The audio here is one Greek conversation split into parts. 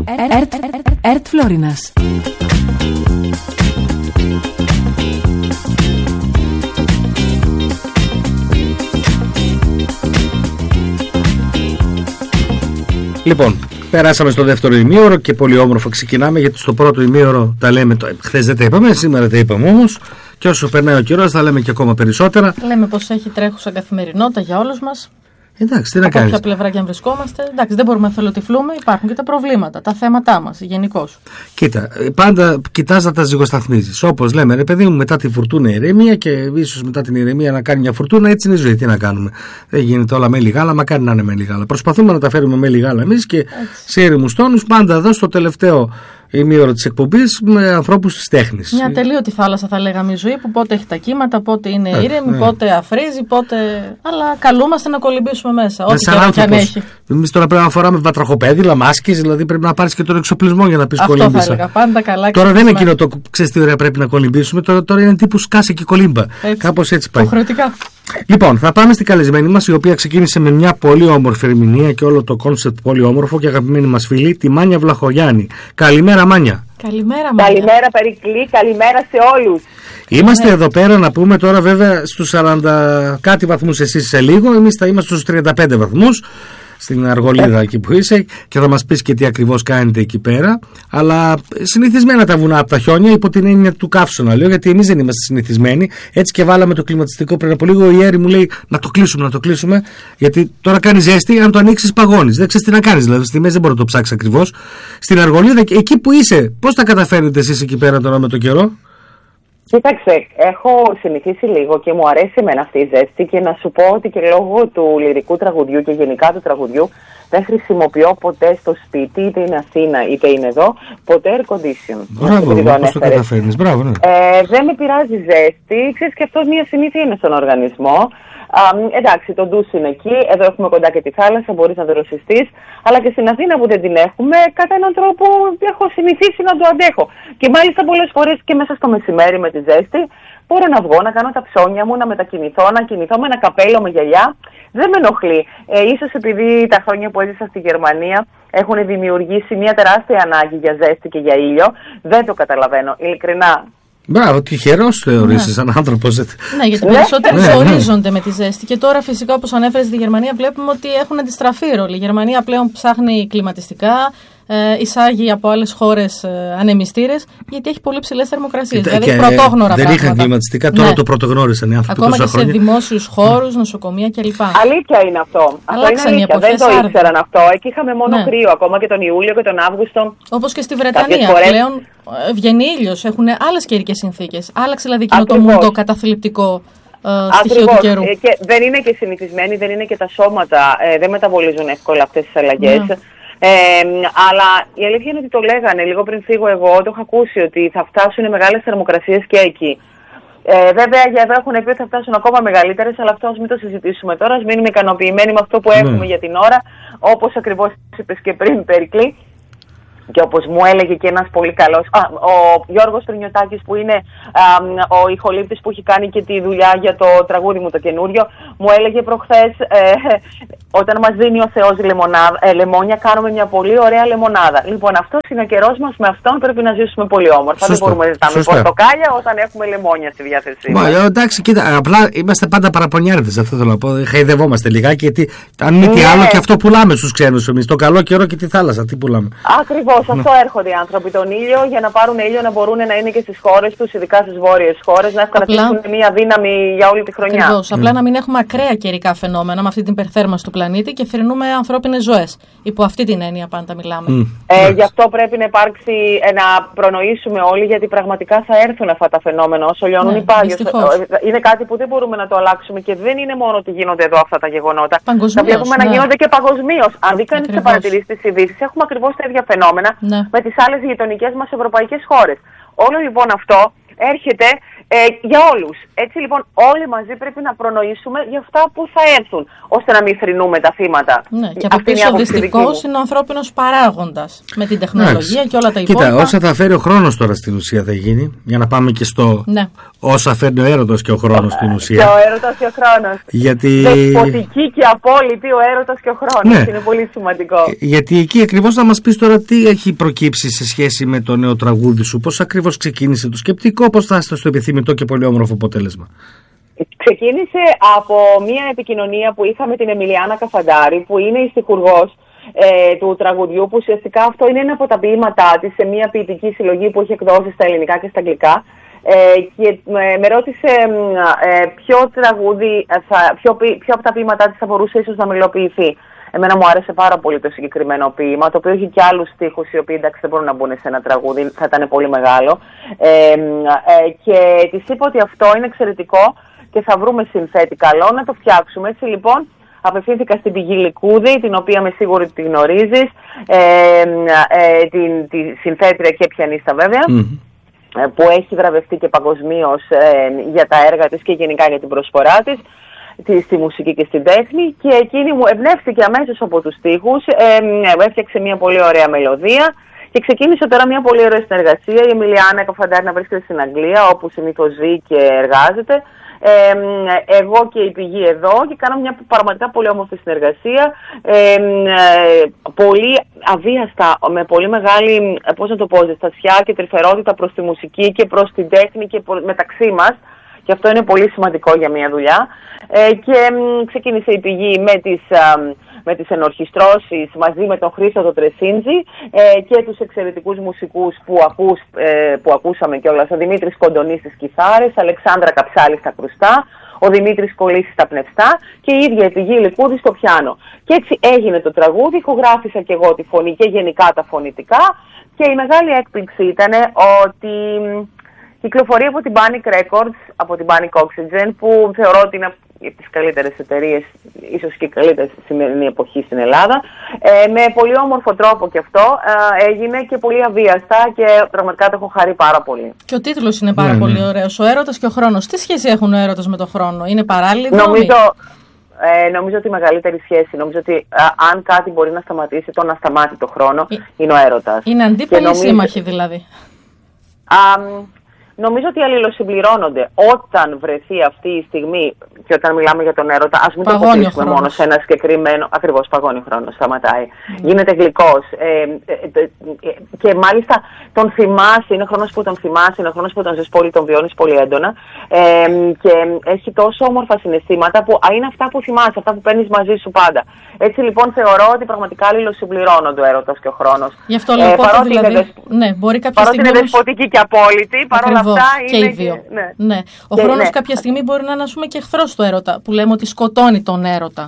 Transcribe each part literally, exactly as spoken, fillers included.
ΕΡΤ Φλόρινας. Λοιπόν, περάσαμε στο δεύτερο ημίωρο και πολύ όμορφα ξεκινάμε, γιατί στο πρώτο ημίωρο τα λέμε, χθες δεν τα είπαμε, σήμερα τα είπαμε όμως, και όσο περνάει ο καιρός θα λέμε και ακόμα περισσότερα. Λέμε πως έχει τρέχουσα καθημερινότητα για όλους μας. Εντάξει, τι να κάνεις. Από ποια πλευρά και αν βρισκόμαστε, εντάξει, δεν μπορούμε να θελοτυφλούμε, υπάρχουν και τα προβλήματα, τα θέματά μας γενικώς. Κοίτα, πάντα κοιτάς να τα ζυγοσταθμίζεις. Όπως λέμε, ρε παιδί μου, μετά τη φουρτούνα ηρεμία και ίσως μετά την ηρεμία να κάνει μια φουρτούνα, έτσι είναι η ζωή. Τι να κάνουμε. Δεν γίνεται όλα μέλι γάλα, μακάρι να είναι μέλι γάλα. Προσπαθούμε να τα φέρουμε μέλι γάλα εμείς και έτσι, σε ήρεμους τόνους, πάντα εδώ στο τελευταίο ημίωρο της εκπομπής με ανθρώπους της τέχνης. Μια τελείωτη θάλασσα θα λέγαμε η ζωή, που πότε έχει τα κύματα, πότε είναι ε, ήρεμη, ναι, πότε αφρίζει, πότε. Αλλά καλούμαστε να κολυμπήσουμε μέσα. Ό,τι και αν έχει. Εμείς τώρα πρέπει να φοράμε βατραχοπέδιλα, μάσκες, δηλαδή πρέπει να πάρεις και τον εξοπλισμό για να πεις κολύμπησα. Αυτό θα έλεγα. Πάντα καλά. Τώρα δεν είναι εκείνο το ξέρεις τι ωραία πρέπει να κολυμπήσουμε, τώρα, τώρα είναι τύπου σκάσε και κολύμπα. Κάπως έτσι πάει. Υποχρεωτικά. Λοιπόν, θα πάμε στην καλεσμένη μας, η οποία ξεκίνησε με μια πολύ όμορφη ερμηνεία και όλο το κόνσεπτ πολύ όμορφο και αγαπημένη μας φίλη, τη Μάνια Βλαχογιάννη. Καλημέρα, Μάνια. Καλημέρα, Μάνια. Καλημέρα, Περικλή, καλημέρα σε όλους. Είμαστε εδώ πέρα να πούμε τώρα, βέβαια, στους σαράντα κάτι βαθμούς εσείς σε λίγο, εμείς θα είμαστε στους τριάντα πέντε βαθμούς. Στην Αργολίδα εκεί που είσαι, και θα μας πεις και τι ακριβώς κάνετε εκεί πέρα. Αλλά συνηθισμένα τα βουνά από τα χιόνια, υπό την έννοια του καύσωνα, λέω, γιατί εμείς δεν είμαστε συνηθισμένοι. Έτσι και βάλαμε το κλιματιστικό πριν από λίγο. Η Έρη μου λέει να το κλείσουμε, να το κλείσουμε. Γιατί τώρα κάνει ζέστη, αν το ανοίξεις παγώνεις. Δεν ξέρεις τι να κάνεις. Δηλαδή, στη μέση δεν μπορεί να το ψάξεις ακριβώς. Στην Αργολίδα, εκεί που είσαι, πώς τα καταφέρετε εσείς εκεί πέρα τώρα με το καιρό? Κοίταξε, έχω συνηθίσει λίγο και μου αρέσει εμένα αυτή η ζέστη, και να σου πω ότι και λόγω του λυρικού τραγουδιού και γενικά του τραγουδιού δεν χρησιμοποιώ ποτέ στο σπίτι, είτε είναι Αθήνα είτε είναι εδώ, ποτέ air condition. Μπράβο, πώς το καταφέρνεις, μπράβο, ναι. Ε, δεν με πειράζει ζέστη, ξέρεις, και αυτό μια συνήθεια είναι στον οργανισμό. Α, εντάξει, το ντους είναι εκεί, εδώ έχουμε κοντά και τη θάλασσα, μπορείς να δροσιστείς, αλλά και στην Αθήνα που δεν την έχουμε, κατά έναν τρόπο έχω συνηθίσει να το αντέχω. Και μάλιστα πολλές φορές και μέσα στο μεσημέρι με τη ζέστη μπορώ να βγω, να κάνω τα ψώνια μου, να μετακινηθώ, να κινηθώ με ένα καπέλο, με γυαλιά. Δεν με ενοχλεί. Ε, ίσως επειδή τα χρόνια που έζησα στη Γερμανία έχουν δημιουργήσει μια τεράστια ανάγκη για ζέστη και για ήλιο, δεν το καταλαβαίνω, ειλικρινά. Μπράβο, τυχερός θεωρείς, ναι, σαν άνθρωπος. Ναι, γιατί περισσότεροι ζορίζονται με τη ζέστη. Και τώρα, φυσικά, όπως ανέφερες, στη Γερμανία βλέπουμε ότι έχουν αντιστραφεί ρόλοι. Η Γερμανία πλέον ψάχνει κλιματιστικά, ε, εισάγει από άλλες χώρες ε, ανεμιστήρες, γιατί έχει πολύ ψηλές θερμοκρασίες. Δηλαδή, και, πρωτόγνωρα δεν πράγματα. είχαν κλιματιστικά, τώρα ναι, το πρωτογνώρισαν οι άνθρωποι. Ακόμα και χρόνια. σε δημόσιους χώρους, νοσοκομεία κλπ. Αλήθεια είναι αυτό. Αυτό είναι αλήθεια. Δεν το ήξεραν αυτό. Εκεί είχαμε μόνο ναι, κρύο, ακόμα και τον Ιούλιο και τον Αύγουστο. Όπως και στη Βρετανία πλέον. Βγαίνει ήλιος, έχουν άλλες καιρικές συνθήκες. Άλλαξε δηλαδή εκείνο το μουντό καταθλιπτικό ε, στοιχείο του καιρού. Ε, και δεν είναι και συνηθισμένοι, δεν είναι και τα σώματα, ε, δεν μεταβολίζουν εύκολα αυτές τις αλλαγές. Ναι. Ε, αλλά η αλήθεια είναι ότι το λέγανε λίγο πριν φύγω εγώ, το έχω ακούσει ότι θα φτάσουν μεγάλες θερμοκρασίες και εκεί. Ε, βέβαια για εδώ έχουν πει ότι θα φτάσουν ακόμα μεγαλύτερες, αλλά αυτό ας μην το συζητήσουμε τώρα. Ας μείνουμε ικανοποιημένοι με αυτό που έχουμε ναι, για την ώρα, όπως ακριβώς είπες και πριν, Περικλή. Και όπως μου έλεγε και ένας πολύ καλός, α, ο Γιώργος Τρινιωτάκης, που είναι α, ο ηχολήπτης που έχει κάνει και τη δουλειά για το τραγούδι μου το καινούριο, μου έλεγε προχθές, ε, όταν μας δίνει ο Θεός λεμονάδα, ε, λεμόνια, κάνουμε μια πολύ ωραία λεμονάδα. Λοιπόν, αυτός είναι ο καιρός μας, με αυτόν πρέπει να ζήσουμε πολύ όμορφα. Δεν μπορούμε να ζητάμε πορτοκάλια όταν έχουμε λεμόνια στη διάθεσή μας. Μα, εντάξει, κοίτα, απλά είμαστε πάντα παραπονιάριδες, αυτό θέλω να πω. Χαϊδευόμαστε λιγάκι, γιατί αν μη τι ναι, άλλο, και αυτό πουλάμε στους ξένους εμείς. Το καλό καιρό και τη θάλασσα, τι πουλάμε. Ακριβώς. Αυτό έρχονται οι άνθρωποι, τον ήλιο, για να πάρουν ήλιο να μπορούν να είναι και στις χώρες τους, ειδικά στις βόρειες χώρες, να κρατήσουν μια δύναμη για όλη τη χρονιά. Ακριβώς. Απλά να μην έχουμε ακραία καιρικά φαινόμενα με αυτή την υπερθέρμανση του πλανήτη και θρηνούμε ανθρώπινες ζωές. Υπό αυτή την έννοια πάντα μιλάμε. Mm. Ε, γι' αυτό πρέπει να υπάρξει, ε, να προνοήσουμε όλοι, γιατί πραγματικά θα έρθουν αυτά τα φαινόμενα όσο λιώνουν ναι, οι πάγιες. Είναι κάτι που δεν μπορούμε να το αλλάξουμε, και δεν είναι μόνο ότι γίνονται εδώ αυτά τα γεγονότα. Παγκοσμίως, τα βλέπουμε ναι, να γίνονται και παγκοσμίως. Αν δει κανείς και παρατηρήσει τις ειδήσεις, έχουμε ακριβώς τα ίδια φαινόμενα. Ναι. Με τις άλλες γειτονικές μας ευρωπαϊκές χώρες. Όλο λοιπόν αυτό έρχεται ε, για όλους. Έτσι λοιπόν όλοι μαζί πρέπει να προνοήσουμε για αυτά που θα έρθουν, ώστε να μην θρηνούμε τα θύματα. Ναι, και από πίσω δυστυχώς είναι ο ανθρώπινος παράγοντας με την τεχνολογία Άξι. Και όλα τα υπόλοιπα. Κοίτα, όσα θα φέρει ο χρόνος τώρα στην ουσία θα γίνει, για να πάμε και στο ναι. όσα φέρνει ο έρωτας και ο χρόνος στην ουσία. Και ο έρωτας και ο χρόνος. Γιατί... Δεσποτική και απόλυτη ο έρωτας και ο χρόνος. Ναι. Είναι πολύ σημαντικό. Γιατί εκεί ακριβώς θα μας πεις τώρα τι έχει προκύψει σε σχέση με το νέο τραγούδι σου, πώς ακριβώς ξεκίνησε το σκεπτικό, πώς θα είστε στο επιθυμητό και πολύ όμορφο αποτέλεσμα. Ξεκίνησε από μια επικοινωνία που είχαμε με την Εμιλιάνα Καφαντάρη, που είναι η στιχουργός ε, του τραγουδιού, που ουσιαστικά αυτό είναι ένα από τα ποίηματά της σε μια ποιητική συλλογή που έχει εκδώσει στα ελληνικά και στα αγγλικά. Ε, και ε, με ρώτησε ε, ποιο τραγούδι, θα, ποιο, ποιο από τα ποίηματά της θα μπορούσε ίσως να μελοποιηθεί. Εμένα μου άρεσε πάρα πολύ το συγκεκριμένο ποίημα, το οποίο έχει και άλλους στίχους, οι οποίοι εντάξει δεν μπορούν να μπουν σε ένα τραγούδι, θα ήταν πολύ μεγάλο. Ε, ε, και της είπα ότι αυτό είναι εξαιρετικό και θα βρούμε συνθέτη καλό να το φτιάξουμε. Έτσι λοιπόν απευθύνθηκα στην Πηγή Λικούδη, την οποία με σίγουρη τη γνωρίζεις, ε, ε, την, τη συνθέτρια και πιανίστα βέβαια, mm-hmm. που έχει βραβευτεί και παγκοσμίως ε, για τα έργα της και γενικά για την προσφορά της στη μουσική και στην τέχνη, και εκείνη μου εμπνεύστηκε αμέσως από τους στίχους, ε, έφτιαξε μια πολύ ωραία μελωδία και ξεκίνησε τώρα μια πολύ ωραία συνεργασία. Η Εμιλιάνα Καφαντάρη να βρίσκεται στην Αγγλία, όπου συνήθως ζει και εργάζεται. Ε, εγώ και η Πηγή εδώ, και κάναμε μια πραγματικά πολύ όμορφη συνεργασία, ε, ε, πολύ αβίαστα, με πολύ μεγάλη, πώς να το πω, ζεστασιά και τρυφερότητα προς τη μουσική και προς την τέχνη και μεταξύ μας. Και αυτό είναι πολύ σημαντικό για μια δουλειά. Ε, και μ, ξεκίνησε η Πηγή με τις, α, με τις ενορχιστρώσεις μαζί με τον Χρήστο το Τρεσίντζη ε, και τους εξαιρετικούς μουσικούς που, ακούς, ε, που ακούσαμε κιόλας. Ο Δημήτρης Κοντονής στις κιθάρες, Αλεξάνδρα Καψάλη στα κρουστά, ο Δημήτρης Κολής στα πνευστά και η ίδια η Πηγή Λικούδη στο πιάνο. Και έτσι έγινε το τραγούδι, ηχογράφησα κι εγώ τη φωνή και γενικά τα φωνητικά, και η μεγάλη έκπληξη ήταν ότι κυκλοφορεί από την Panic Records, από την Panic Oxygen, που θεωρώ ότι είναι από τις καλύτερες εταιρείες, ίσως και οι καλύτερες στη σημερινή εποχή στην Ελλάδα. Ε, με πολύ όμορφο τρόπο και αυτό ε, έγινε και πολύ αβίαστα, και πραγματικά το έχω χαρεί πάρα πολύ. Και ο τίτλος είναι πάρα mm. πολύ ωραίος. Ο έρωτας και ο χρόνος. Τι σχέση έχουν ο έρωτας με το χρόνο? Είναι παράλληλοι δρόμοι? Νομίζω, ε, νομίζω ότι η μεγαλύτερη σχέση, νομίζω ότι α, αν κάτι μπορεί να σταματήσει το να σταμάτει το χρόνο, ε, είναι ο έρωτας. Είναι αντίπαλοι νομίζω... σύμμαχοι δηλαδή. Α, Νομίζω ότι αλληλοσυμπληρώνονται. Όταν βρεθεί αυτή η στιγμή, και όταν μιλάμε για τον έρωτα, ας μην το αποκλείσουμε μόνο σε ένα συγκεκριμένο. Ακριβώς, παγώνει ο χρόνος, σταματάει. Mm. Γίνεται γλυκός. Ε, ε, ε, ε, και μάλιστα τον θυμάσαι, είναι ο χρόνος που τον θυμάσαι, είναι ο χρόνος που τον ζεις πολύ, τον βιώνεις πολύ έντονα. Ε, και έχει τόσο όμορφα συναισθήματα που είναι αυτά που θυμάσαι, αυτά που παίρνεις μαζί σου πάντα. Έτσι λοιπόν θεωρώ ότι πραγματικά αλληλοσυμπληρώνονται ο έρωτας και ο χρόνος. Γι' αυτό λέω, ε, παρότι δηλαδή, είναι, δεσ... ναι, μπορεί κάποια παρότι είναι δεσποτική και απόλυτη, παρόλα αυτά και είναι οι δύο. Και, ναι. Ναι. Ο και, χρόνος ναι. κάποια στιγμή μπορεί να είναι, ας πούμε, και εχθρός του έρωτα, που λέμε ότι σκοτώνει τον έρωτα.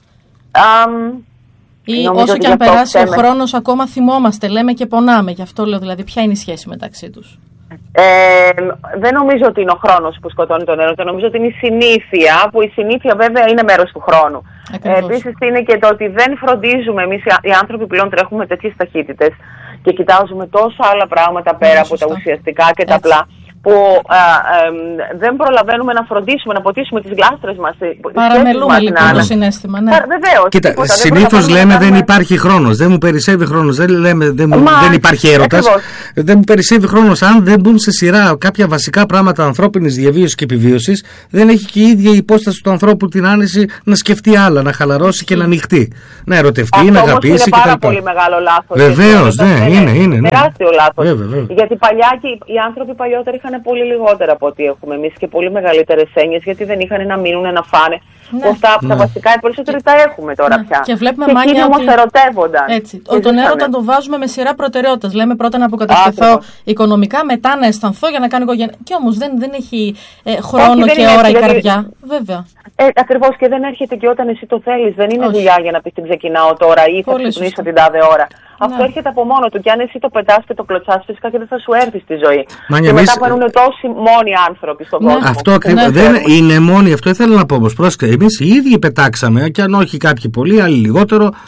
Um, Ή όσο και αν περάσει ο χρόνος, ακόμα θυμόμαστε, λέμε και πονάμε. Γι' αυτό λέω, δηλαδή, ποια είναι η σχέση μεταξύ τους? Ε, δεν νομίζω ότι είναι ο χρόνος που σκοτώνει τον έρωτα, νομίζω ότι είναι η συνήθεια, που η συνήθεια βέβαια είναι μέρος του χρόνου. Ε, επίσης είναι και το ότι δεν φροντίζουμε εμείς οι άνθρωποι, πλέον τρέχουμε τέτοιες ταχύτητες και κοιτάζουμε τόσα άλλα πράγματα πέρα από τα ουσιαστικά και τα απλά, που α, α, δεν προλαβαίνουμε να φροντίσουμε, να ποτίσουμε τις γλάστρες μας. Παραμελούμε λοιπόν το συναίσθημα. Ναι. Βεβαίως. Κοίτα, συνήθως λέμε δεν κάνουμε... υπάρχει χρόνος, δεν μου περισσεύει χρόνος, δεν λέμε δεν, μου, Μα, δεν υπάρχει έρωτας. Δεν μου περισσεύει χρόνος. Αν δεν μπουν σε σειρά κάποια βασικά πράγματα ανθρώπινης διαβίωσης και επιβίωσης, δεν έχει και η ίδια η υπόσταση του ανθρώπου την άνεση να σκεφτεί άλλα, να χαλαρώσει και να ανοιχτεί. Να ερωτευτεί, αυτό να αγαπήσει κτλ. Είναι πάρα πολύ μεγάλο λάθος. Βεβαίως, ναι, είναι, είναι. Τεράστιο λάθος. Γιατί παλιά και οι άνθρωποι παλιότερα είχαν πολύ λιγότερα από ό,τι έχουμε εμείς και πολύ μεγαλύτερες έννοιες, γιατί δεν είχαν να μείνουν, να φάνε. Ναι. Αυτά ναι. τα βασικά οι περισσότεροι τα έχουμε τώρα ναι. πια. Και βλέπουμε και μάνια όμως ότι... ερωτεύονταν. Έτσι. Ο, τον έρωτα τον βάζουμε με σειρά προτεραιότητας. Λέμε πρώτα να αποκατασταθώ Ά, οικονομικά, μετά να αισθανθώ για να κάνω οικογένεια. Και όμως δεν, δεν έχει ε, χρόνο Όχι, και ώρα η γιατί... καρδιά. Βέβαια. Ε, ακριβώς, και δεν έρχεται και όταν εσύ το θέλεις. Δεν είναι Όχι. δουλειά για να πεις την ξεκινάω τώρα ή θα ξυπνήσω την τάδε ώρα. Ναι. Αυτό έρχεται από μόνο του. Και αν εσύ το πετάς και το κλωτσάς, φυσικά και δεν θα σου έρθει στη ζωή. Μα και εμείς... μετά παίρνουν τόσοι μόνοι άνθρωποι στον ναι. κόσμο. Αυτό ακριβώς. Ναι, δεν είναι μόνοι, αυτό ήθελα να πω όμως. Πρόσεχε, εμείς οι ίδιοι πετάξαμε, και αν όχι κάποιοι πολύ, άλλοι λιγότερο,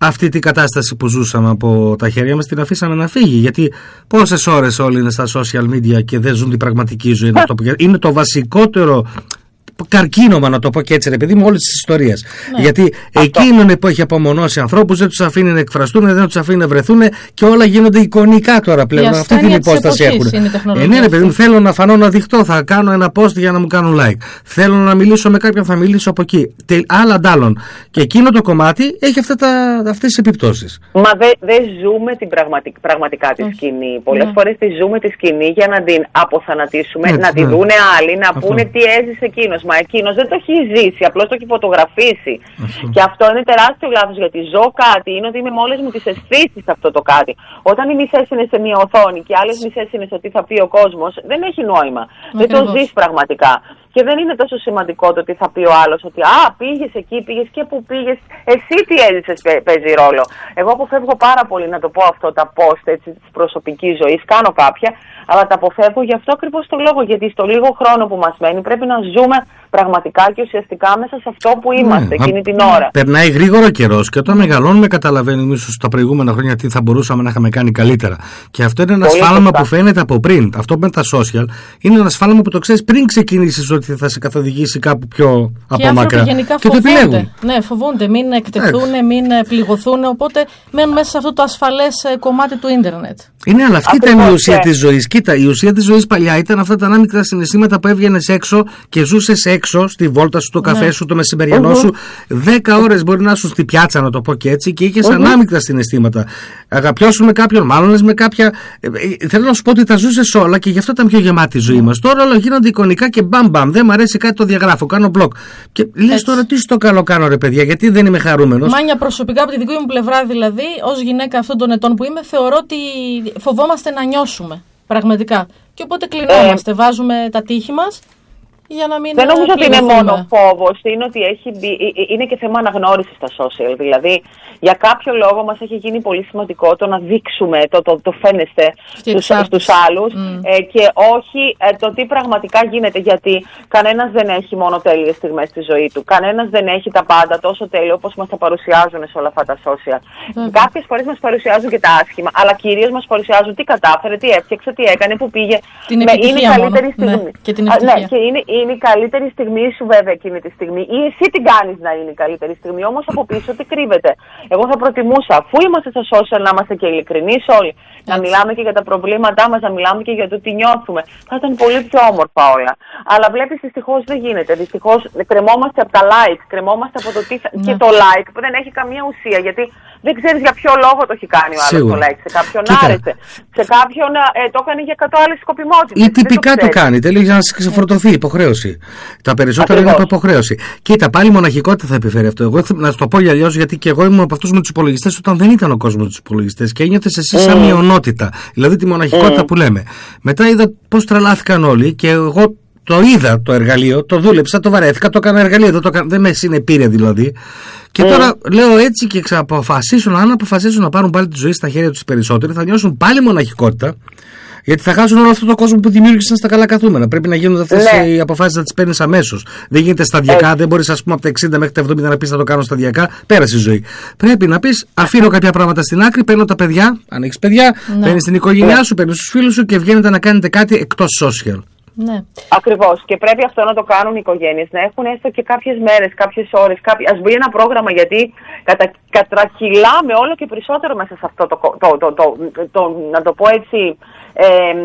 αυτή την κατάσταση που ζούσαμε από τα χέρια μας την αφήσαμε να φύγει. Γιατί πόσες ώρες όλοι είναι στα social media και δεν ζουν την πραγματική ζωή. Είναι το βασικότερο καρκίνωμα, να το πω και έτσι, ρε παιδί μου, όλη τη ιστορία. Ναι. Γιατί εκείνον που έχει απομονώσει ανθρώπους δεν τους αφήνει να εκφραστούν, δεν τους αφήνει να βρεθούν και όλα γίνονται εικονικά τώρα πλέον. Αυτή την υπόσταση έχουν. Ε, ναι, ρε παιδί μου, θέλω να φανώ να δειχτώ, θα κάνω ένα post για να μου κάνουν like. Θέλω να μιλήσω με κάποιον, θα μιλήσω από εκεί. Άλλα αντάλλων. Και εκείνο το κομμάτι έχει αυτές τις επιπτώσεις. Μα δεν δε ζούμε την πραγματικ, πραγματικά τη σκηνή. Πολλές ναι. φορές τη ζούμε τη σκηνή για να την αποθανατήσουμε, έτσι, να τη ναι. δούνε άλλοι, να αυτό. Πούνε τι έζησε εκείνος. Μα εκείνος δεν το έχει ζήσει, απλώς το έχει φωτογραφίσει. Αυτό. Και αυτό είναι τεράστιο λάθος, γιατί ζω κάτι, είναι ότι είμαι με όλες μου τις αισθήσεις αυτό το κάτι. Όταν οι μισές είναι σε μία οθόνη και άλλες μισές είναι σε τι θα πει ο κόσμος, δεν έχει νόημα. Ακριβώς. Δεν το ζεις πραγματικά. Και δεν είναι τόσο σημαντικό το τι θα πει ο άλλος, ότι α, πήγες εκεί, πήγες και που πήγες, εσύ τι έζησες παίζει ρόλο. Εγώ αποφεύγω πάρα πολύ να το πω αυτό τα post έτσι, της προσωπικής ζωής, κάνω κάποια, αλλά τα αποφεύγω γι' αυτό ακριβώς το λόγο, γιατί στο λίγο χρόνο που μας μένει πρέπει να ζούμε πραγματικά και ουσιαστικά μέσα σε αυτό που είμαστε, ναι, εκείνη την ώρα. Περνάει γρήγορο καιρός και όταν μεγαλώνουμε καταλαβαίνουμε ίσως τα προηγούμενα χρόνια τι θα μπορούσαμε να είχαμε κάνει καλύτερα. Και αυτό είναι ένα πολύ σφάλμα σωστά. που φαίνεται από πριν. Αυτό με τα social είναι ένα σφάλμα που το ξέρεις πριν ξεκινήσεις ότι θα σε καθοδηγήσει κάπου πιο και από μακριά. Γενικά και φοβούνται. Το επιλέγουν. Ναι, φοβούνται, μην εκτεθούν, μην πληγωθούν. Οπότε μένουν μέσα σε αυτό το ασφαλές κομμάτι του ίντερνετ. Είναι, αλλά αυτή ήταν η ουσία της ζωής. Κοίτα, η ουσία της ζωής παλιά ήταν αυτά τα ανάμεικτα συναισθήματα που έβγαινες έξω και ζούσες έξω, στη βόλτα σου, το καφέ ναι. σου, το μεσημεριανό uh-huh. σου. Δέκα ώρες μπορεί να σου στη πιάτσα, να το πω και έτσι, και είχες uh-huh. ανάμεικτα συναισθήματα. Αγαπιώσουν με κάποιον, μάλλον με κάποια. Ε, θέλω να σου πω ότι τα ζούσες όλα και γι' αυτό ήταν πιο γεμάτη η ζωή uh-huh. μας. Τώρα όλα γίνονται εικονικά και μπαμ μπαμ. Δεν μου αρέσει κάτι, το διαγράφω, κάνω μπλοκ. Και λες τώρα τι στο καλό κάνω, ρε παιδιά, γιατί δεν είμαι χαρούμενος. Μάνια, προσωπικά από τη δική μου πλευρά, δηλαδή, ως γυναίκα αυτών των ετών που είμαι, θεωρώ ότι φοβόμαστε να νιώσουμε. Πραγματικά. Και οπότε κλεινόμαστε, ε... βάζουμε τα τείχη μας. Για να μην δεν νομίζω ότι είναι μόνο φόβος, είναι ότι έχει μπει, είναι και θέμα αναγνώρισης στα social. Δηλαδή, για κάποιο λόγο μας έχει γίνει πολύ σημαντικό το να δείξουμε, το, το, το φαίνεστε στους, στους άλλους mm. ε, και όχι ε, το τι πραγματικά γίνεται. Γιατί κανένας δεν έχει μόνο τέλειες στιγμές στη ζωή του. Κανένας δεν έχει τα πάντα τόσο τέλειο όπως μας τα παρουσιάζουν σε όλα αυτά τα social. Mm. Κάποιες φορές μας παρουσιάζουν και τα άσχημα, αλλά κυρίως μας παρουσιάζουν τι κατάφερε, τι έφτιαξε, τι έκανε, που πήγε. Την με, είναι καλύτερη στιγμή. Ναι, και την ναι, και είναι, είναι η καλύτερη στιγμή σου βέβαια εκείνη τη στιγμή, ή εσύ την κάνεις να είναι η καλύτερη στιγμή, όμως από πίσω τι κρύβεται. Εγώ θα προτιμούσα, αφού είμαστε στα social, να είμαστε και ειλικρινείς όλοι, έτσι. Να μιλάμε και για τα προβλήματά μας, να μιλάμε και για το τι νιώθουμε. Θα ήταν πολύ πιο όμορφα όλα. Αλλά βλέπεις, δυστυχώς δεν γίνεται. Δυστυχώς κρεμόμαστε από τα like, κρεμόμαστε από το τι θα... ναι. Και το like που δεν έχει καμία ουσία, γιατί δεν ξέρεις για ποιο λόγο το έχει κάνει ο άλλος το like. Σε κάποιον Κοίτα. άρεσε, σε κάποιον ε, το έκανε για εκατό άλλες σκοπιμότητες. Ή τυπικά το, το κάνει, τέλει για να σε ξεφορτωθεί, υποχρέωση. Τα περισσότερα Ακριβώς. είναι από υποχρέωση. Κοίτα, πάλι μοναχικότητα θα επιφέρει αυτό. Εγώ να σου το πω για αλλιώς, γιατί και εγώ ήμουν από αυτούς με τους υπολογιστές όταν δεν ήταν ο κόσμος με τους υπολογιστές και ένιωθες εσύ σαν mm. μειονότητα. Δηλαδή τη μοναχικότητα mm. που λέμε. Μετά είδα πώς τρελάθηκαν όλοι και εγώ το είδα το εργαλείο, το δούλεψα, το βαρέθηκα, το έκανα εργαλείο. Δεν, το κα... δεν με συνεπήρε δηλαδή. Και mm. τώρα λέω έτσι και αποφασίσουν, αν αποφασίσουν να πάρουν πάλι τη ζωή στα χέρια τους περισσότεροι, θα νιώσουν πάλι μοναχικότητα. Γιατί θα χάσουν όλο αυτό το κόσμο που δημιούργησαν στα καλά καθούμενα. Πρέπει να γίνονται αυτές ναι. οι αποφάσεις να τις παίρνεις αμέσως. Δεν γίνεται σταδιακά. Ε. Δεν μπορείς, ας πούμε, από τα εξήντα μέχρι τα εβδομήντα να πεις θα το κάνω σταδιακά. Πέρασε η ζωή. Πρέπει να πεις αφήνω κάποια πράγματα στην άκρη, παίρνω τα παιδιά. Αν έχεις παιδιά, ναι. παίρνεις την οικογένειά ναι. σου, παίρνεις τους φίλους σου και βγαίνετε να κάνετε κάτι εκτός social. Ναι. Ακριβώς. Και πρέπει αυτό να το κάνουν οι οικογένειες. Να έχουν έστω και κάποιες μέρες, κάποιες ώρες. Κάποιες... Ας μπει ένα πρόγραμμα, γιατί κατα... κατρακυλάμε όλο και περισσότερο μέσα σε αυτό το, το, το, το, το, το να το πω έτσι, ε,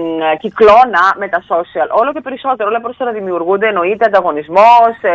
κυκλώνα με τα social. Όλο και περισσότερο. Όλα περισσότερα δημιουργούνται, εννοείται ανταγωνισμός, ε,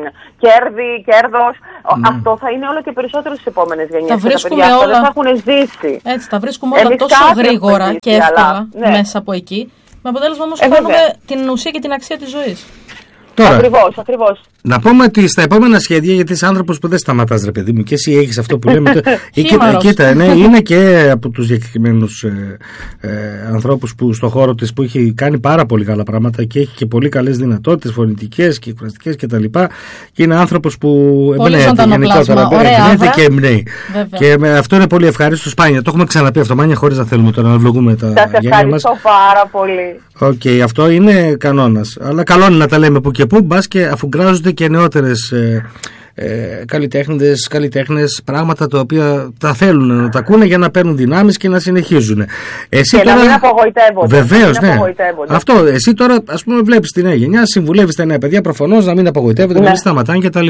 κέρδη, κέρδος. Ναι. Αυτό θα είναι όλο και περισσότερο στις επόμενες γενιές. Τα βρίσκουμε τα όλα. Δεν θα έχουν ζήσει. Έτσι, τα βρίσκουμε όλα Εμείς τόσο γρήγορα και εύκολα ναι. μέσα από εκεί. Με αποτέλεσμα όμως ε, χάνουμε την ουσία και την αξία της ζωής. Τώρα, ακριβώς, ακριβώς. Να πούμε ότι στα επόμενα σχέδια, γιατί είσαι άνθρωπος που δεν σταματάς, ρε παιδί μου, και εσύ έχεις αυτό που λέμε. κοίτα, κοίτα, ναι, είναι και από τους διακεκριμένους ε, ε, ανθρώπους που στον χώρο της που έχει κάνει πάρα πολύ καλά πράγματα και έχει και πολύ καλές δυνατότητες φωνητικές και εκφραστικές κτλ. Και, και είναι άνθρωπος που εμπνέεται γενικότερα. Εμπνέεται και εμπνέει. Και με αυτό είναι πολύ ευχάριστο. Σπάνια. Το έχουμε ξαναπεί αυτό, Μάνια, χωρίς να θέλουμε τώρα να βλογούμε τα γένια μας. Σας ευχαριστώ πάρα πολύ. Οκ, okay, αυτό είναι κανόνας. Αλλά καλό είναι να τα λέμε που και που, μπας και αφού γκράζονται και νεότερες ε, ε, καλλιτέχνες, καλλιτέχνες, πράγματα τα οποία τα θέλουν να τα ακούνε για να παίρνουν δυνάμεις και να συνεχίζουν. Εσύ και τώρα, να μην απογοητεύονται. Βεβαίως, ναι. Απογοητεύονται. Αυτό, εσύ τώρα, ας πούμε, βλέπεις τη νέα γενιά, συμβουλεύεις τα νέα παιδιά προφανώς να μην απογοητεύονται, ναι. να μην σταματάνε κτλ.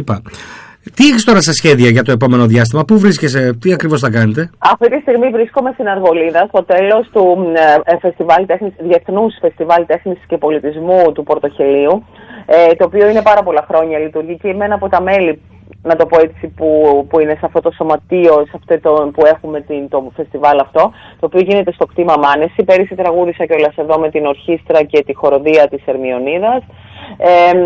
Τι έχεις τώρα σε σχέδια για το επόμενο διάστημα, πού βρίσκεσαι, τι ακριβώς θα κάνετε? Αυτή τη στιγμή βρίσκομαι στην Αργολίδα, στο τέλος του ε, φεστιβάλ τέχνης, Διεθνούς Φεστιβάλ Τέχνης και Πολιτισμού του Πορτοχελίου, ε, το οποίο είναι πάρα πολλά χρόνια λειτουργεί και είμαι ένα από τα μέλη, να το πω έτσι, που, που είναι σε αυτό το σωματείο, σε αυτό το, που έχουμε την, το φεστιβάλ αυτό, το οποίο γίνεται στο κτήμα Μάνεση. Πέρυσι τραγούδισα κιόλας εδώ με την ορχήστρα και τη χοροδία της Ερμιονίδας. Ε,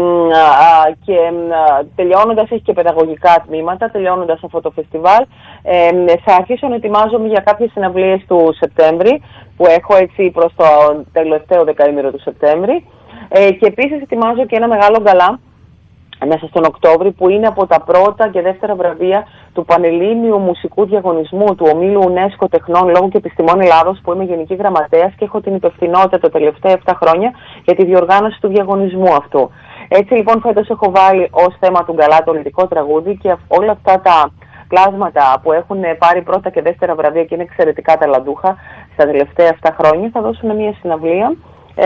α, και α, τελειώνοντας, έχει και παιδαγωγικά τμήματα, τελειώνοντας αυτό το φεστιβάλ, ε, θα αρχίσω να ετοιμάζομαι για κάποιες συναυλίες του Σεπτέμβρη, που έχω έτσι προς το τελευταίο δεκαήμερο του Σεπτέμβρη, ε, και επίσης ετοιμάζω και ένα μεγάλο γκαλά μέσα στον Οκτώβρη, που είναι από τα πρώτα και δεύτερα βραβεία του Πανελλήνιου Μουσικού Διαγωνισμού του Ομίλου UNESCO Τεχνών Λόγου και Επιστημών Ελλάδος, που είμαι Γενική Γραμματέας και έχω την υπευθυνότητα τα τελευταία επτά χρόνια για τη διοργάνωση του διαγωνισμού αυτού. Έτσι λοιπόν φέτος έχω βάλει ως θέμα του γκαλά το ελληνικό τραγούδι, και όλα αυτά τα πλάσματα που έχουν πάρει πρώτα και δεύτερα βραβεία και είναι εξαιρετικά ταλαντούχα στα τελευταία επτά χρόνια θα δώσουν μια συναυλία ε,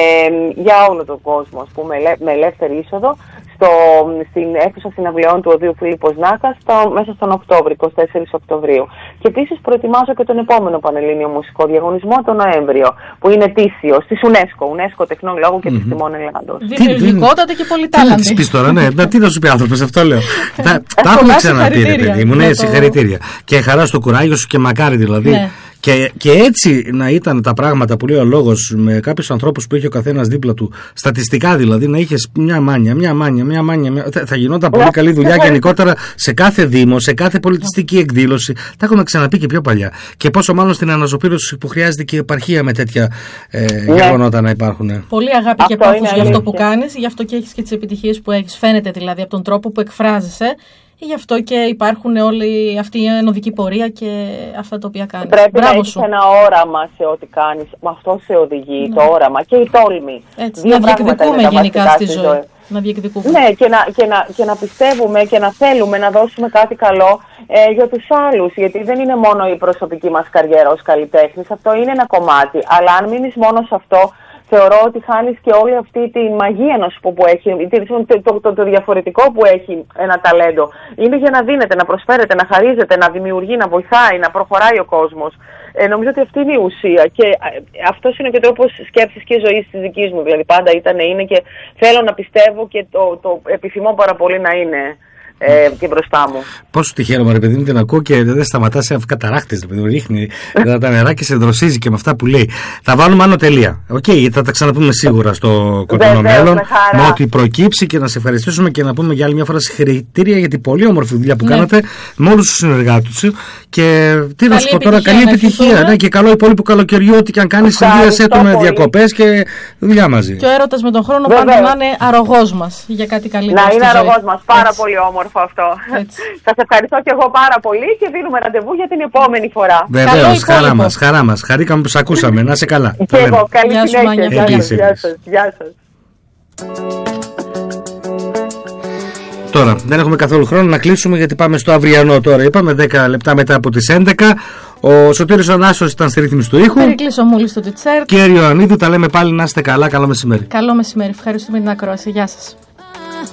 για όλο τον κόσμο, ας πούμε, με ελεύθερη είσοδο, στο, στην αίθουσα συναυλιών του Οδείου Φίλιππος Νάκας μέσα στον Οκτώβριο, εικοστή τέταρτη Οκτωβρίου. Και επίσης προετοιμάζω και τον επόμενο Πανελλήνιο Μουσικό Διαγωνισμό τον Νοέμβριο, που είναι ετήσιος, της UNESCO, UNESCO Τεχνών Λόγου και mm-hmm. Επιστημών Ελλάδος. Δημιουργικότατα και πολυτάλαντη. Τι να της πεις τώρα, ναι, τι θα σου πει άνθρωπος, αυτό λέω. Τα έχουμε ξαναπεί, ρε παιδί μου, ναι, συγχαρητήρια. Και χαρά στο κουράγιο σου και μακάρι δηλαδή. Και, και έτσι να ήταν τα πράγματα που λέει ο λόγος, με κάποιους ανθρώπους που είχε ο καθένας δίπλα του, στατιστικά δηλαδή, να είχες μια μάνια, μια μάνια, μια μάνια, μια... θα γινόταν πολύ καλή δουλειά γενικότερα σε κάθε δήμο, σε κάθε πολιτιστική εκδήλωση. Τα έχουμε ξαναπεί και πιο παλιά. Και πόσο μάλλον στην αναζωπήρωση που χρειάζεται και επαρχία με τέτοια ε, γεγονότα να υπάρχουν. Πολύ αγάπη και πάθος για αυτό που κάνεις, γι' αυτό και έχεις και τις επιτυχίες που έχεις. Φαίνεται δηλαδή από τον τρόπο που εκφράζεσαι. Γι' αυτό και υπάρχουν όλοι αυτή η ενωδική πορεία και αυτά τα οποία κάνεις. Πρέπει Μπράβο να έχεις σου. ένα όραμα σε ό,τι κάνεις. Με αυτό σε οδηγεί ναι. το όραμα και η τόλμη. Έτσι, να διεκδικούμε γενικά στη ζωή. ζωή. Να διεκδικούμε. Ναι, και να, και, να, και να πιστεύουμε και να θέλουμε να δώσουμε κάτι καλό ε, για τους άλλους. Γιατί δεν είναι μόνο η προσωπική μας καριέρα ως καλλιτέχνης. Αυτό είναι ένα κομμάτι. Αλλά αν μείνεις μόνο σε αυτό, θεωρώ ότι χάνεις και όλη αυτή τη μαγεία να σου πω που έχει, το, το, το, το διαφορετικό που έχει ένα ταλέντο. Είναι για να δίνεται, να προσφέρεται, να χαρίζεται, να δημιουργεί, να βοηθάει, να προχωράει ο κόσμος. Ε, νομίζω ότι αυτή είναι η ουσία και ε, αυτός είναι και ο τρόπος σκέψης και ζωής της δικής μου. Δηλαδή πάντα ήταν, είναι και θέλω να πιστεύω και το, το επιθυμώ πάρα πολύ να είναι. Ε, και μπροστά μου. Πόσο τη χαίρομαι, ρε παιδί μου, την ακούω και δεν σταματά σε καταράχτες. Ρίχνει τα νερά και σε δροσίζει και με αυτά που λέει. Θα βάλουμε άνω τελεία. Οκ, okay, θα τα ξαναπούμε σίγουρα στο κοντινό μέλλον. Με ό,τι προκύψει και να σε ευχαριστήσουμε και να πούμε για άλλη μια φορά συγχαρητήρια για την πολύ όμορφη δουλειά που ναι. κάνατε με όλους τους συνεργάτες σου. Και τι να σου πω τώρα, καλή επιτυχία. Ναι, και καλό υπόλοιπο καλοκαιριού, ό,τι και αν κάνει, συνδύασέ το με διακοπές και δουλειά μαζί. Και ο έρωτας με τον χρόνο πάντα να είναι αρρωγός μας για κάτι καλύτερο. Να είναι αρρωγός μας, πάρα πολύ όμορφο. Αυτό. Σας ευχαριστώ και εγώ πάρα πολύ και δίνουμε ραντεβού για την επόμενη φορά. Βεβαίως, χαρά μας, χαρά μας. Χαρήκαμε που σας ακούσαμε. Να είσαι καλά. Και εγώ, καλή συνέχεια. Γεια σας. Γεια σας. Γεια σας. Τώρα, δεν έχουμε καθόλου χρόνο να κλείσουμε γιατί πάμε στο αυριανό τώρα. Είπαμε δέκα λεπτά μετά από τις έντεκα. Ο Σωτήρης ο Νάσος ήταν στη ρύθμιση του ήχου. Περικλής ο Μούλης στο Τιτσέρ. Κύριε Ιωαννίδου, τα λέμε πάλι, να είστε καλά. Καλό μεσημέρι. Καλό μεσημέρι. Ευχαριστούμε την ακρόαση. Γεια σας.